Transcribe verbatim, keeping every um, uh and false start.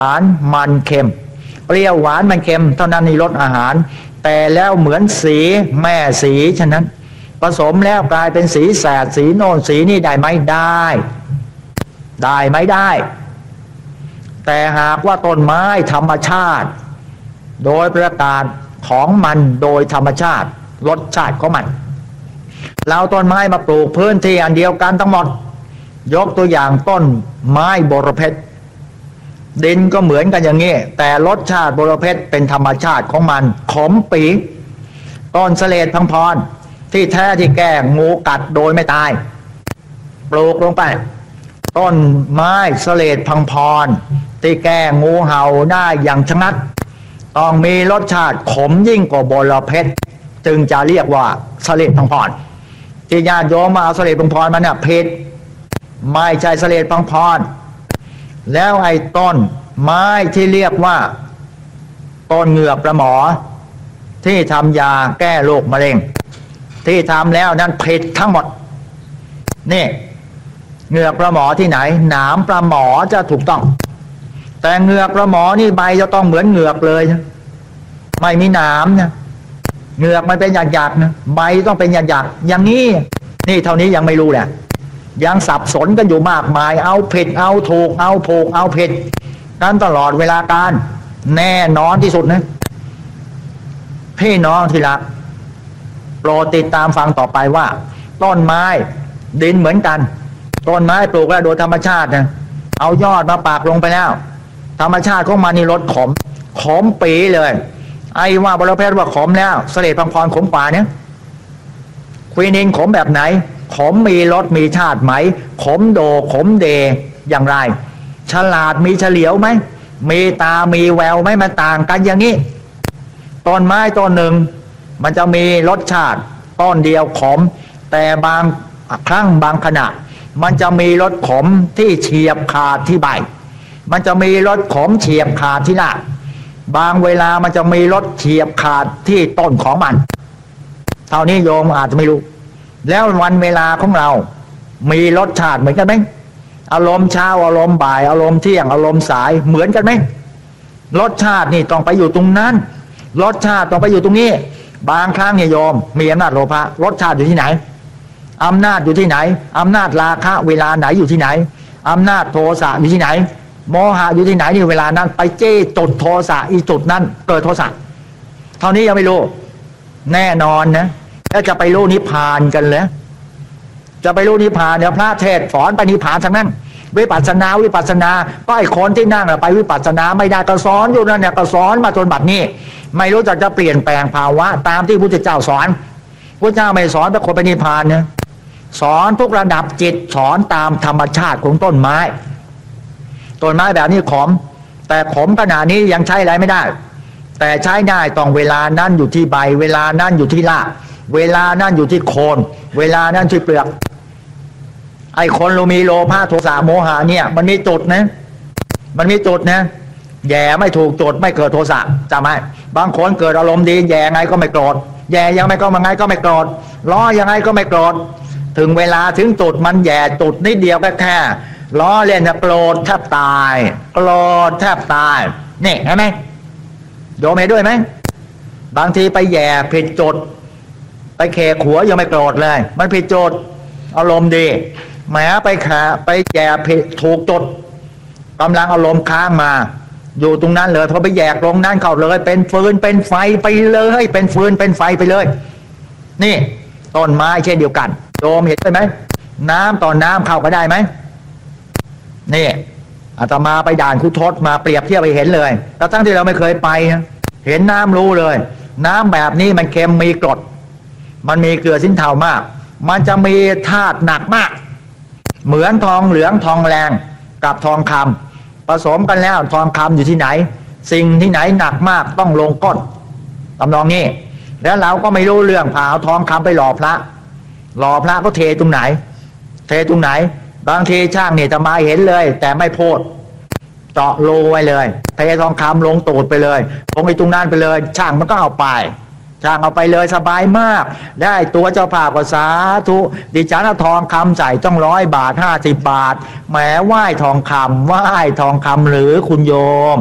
หวานมันเค็มเปรี้ยวหวานมันเค็มเท่านั้นในรสอาหารแต่แล้วเหมือนสีแม่สีฉะนั้นผสมแล้วกลายเป็นสีแสดสีโน่นสีนี่ได้ไหมได้ได้ไหมได้แต่หากว่าต้นไม้ธรรมชาติโดยประกาศของมันโดยธรรมชาติรสชาติของมันเราต้นไม้มาปลูกพื้นที่อันเดียวกันทั้งหมดยกตัวอย่างต้นไม้บรเพชรดินก็เหมือนกันอย่างนี้แต่รสชาติบรเพชรเป็นธรรมชาติของมันขมปีต้นเสลดพังพรที่แท้ที่แก้งูกัดโดยไม่ตายปลูกลงไปต้นไม้เสลดพังพรที่แก้งูเห่าได้อย่างชะงัดต้องมีรสชาติขมยิ่งกว่าบรเพชรจึงจะเรียกว่าเสลดพังพรที่ญาติโยมมาเอาเสลดพังพรมาเนี่ยผิดไม่ใช่เสลดพังพรแล้วไอ้ต้นไม้ที่เรียกว่าต้นเหงือกปลาหมอที่ทำยาแก้โรคมะเร็งที่ทำแล้วนั้นผิดทั้งหมดนี่เหงือกปลาหมอที่ไหนหนามปลาหมอจะถูกต้องแต่เหงือกปลาหมอนี่ใบจะต้องเหมือนเหงือกเลยนะไม่มีหนามนะเหงือกมันเป็นหยักๆนะใบต้องเป็นหยักๆอย่างนี้นี่เท่านี้ยังไม่รู้แหละยังสับสนกันอยู่มากมายเอาผิดเอาถูกเอาผูกเอาผิดกันตลอดเวลาการแน่นอนที่สุดนะพี่น้องที่รักโปรดติดตามฟังต่อไปว่าต้นไม้ดินเหมือนกันต้นไม้ปลูกแล้วโดยธรรมชาตินะเอายอดมาปากลงไปแล้วธรรมชาติของมันนี่รสขมขมปีเลยไอ้ว่าบรเพชรว่าขมแล้วเสลดพังพรขมกว่าเนี่ยควีนินขมแบบไหนขมมีรสมีชาติไหมขมโดขมเดอย่างไรฉลาดมีเฉลียวไหมมีตามีแววไหมมันต่างกันอย่างนี้ต้นไม้ต้นหนึ่งมันจะมีรสชาติต้นเดียวขมแต่บางครั้งบางขณะมันจะมีรสขมที่เฉียบขาดที่ใบมันจะมีรสขมเฉียบขาดที่รากบางเวลามันจะมีรสเฉียบขาดที่ต้นของมันเท่านี้โยมอาจจะไม่รู้แล้ววันเวลาของเรามีรสชาติเหมือนกันไหมอารมณ์เช้าอารมณ์บ่ายอารมณ์เที่ยงอารมณ์สายเหมือนกันไหมรสชาตินี่ต้องไปอยู่ตรงนั้นรสชาติต้องไปอยู่ตรงนี้บางครั้งเนี่ยโยมมีอำนาจโลภะรสชาติอยู่ที่ไหนอำนาจอยู่ที่ไหนอำนาจราคะเวลาไหนอยู่ที่ไหนอำนาจโทสะอยู่ที่ไหนโมหะอยู่ที่ไหนนี่เวลานั้นไปเจ้จุดโทสะอีจุดนั้นเกิดโทสะเท่านี้ยังไม่รู้แน่นอนนะแล้วจะไปรู้นิพพานกันเลยจะไปรู้นิพพานเนี่ยพระเทศสอนไปนิพพานทั้งนั้นวิปัสสนาวิปัสสนาก็ไอ้คนที่นั่งไปวิปัสสนาไม่ได้ก็สอนอยู่นั่นเนี่ยก็สอนมาจนบัดนี้ไม่รู้จักจะเปลี่ยนแปลงภาวะตามที่พระพุทธเจ้าสอนพระเจ้าไม่สอนแต่คนไปนิพพานเนี่ยสอนทุกระดับจิตสอนตามธรรมชาติของต้นไม้ต้นไม้แบบนี้ขมแต่ขมขนาดนี้ยังใช้อะไรไม่ได้แต่ใช้ได้ต้องเวลานั้นอยู่ที่ใบเวลานั้นอยู่ที่รากเวลานั้นอยู่ที่โคนเวลานั้นที่เปลือกไอ้คนเรามีโลภะโทสะโมหะเนี่ยมันมีจุดนะมันมีจุดนะแย่ไม่ถูกจุดไม่เกิดโทสะจำไหมบางคนเกิดอารมณ์ดีแย่ไงก็ไม่โกรธแย่ยังไงก็มาไงก็ไม่โกรธล้อยังไงก็ไม่โกรธถึงเวลาถึงจุดมันแย่จุดนิดเดียวก็แค่ล้อเล่นจะโกรธแทบตายโกรธแทบตายนี่เห็นไหมโยมเห็นด้วยไหมบางทีไปแย่ผิดจุดไปเคขัวยังไม่โกรธเลยมันผิดจุดอารมณ์ดีแหมไปขาไปแย่ผิดถูกจุดกำลังอารมณ์ค้างมาอยู่ตรงนั้นเลยพอไปแยกลงนั้นเข้าเลยเป็นฟืนเป็นไฟไปเลยเป็นฟืนเป็นไฟไปเลยนี่ต้นไม้เช่นเดียวกันโยมเห็นไหมน้ำต่อน้ำเข้ากันได้ไหมนี่อาตมาไปด่านคุทศมาเปรียบเทียบไปเห็นเลยแต่ทั้งที่เราไม่เคยไปเห็นน้ำรู้เลยน้ำแบบนี้มันเค็มมีกรดมันมีเกลือสินเทามากมันจะมีธาตุหนักมากเหมือนทองเหลืองทองแรงกับทองคำผสมกันแล้วทองคำอยู่ที่ไหนสิ่งที่ไหนหนักมากต้องลงก้นตำนองนี้แล้วเราก็ไม่รู้เรื่องพาเอาทองคำไปหล่อพระหล่อพระก็เทตรงไหนเทตรงไหนบางทีช่างเนี่ยจะมาเห็นเลยแต่ไม่พูดเจาะรูไว้เลยเททองคำลงตูดไปเลยลงไอ้ตรงนั้นไปเลยช่างมันก็เอาไปช่างเอาไปเลยสบายมากได้ตัวเจ้าภาพก็สาธุดิฉันเอาทองคำใส่ต้องร้อยบาทห้าสิบบาทแหมไหว้ทองคำไหว้ทองคำหรือคุณโยม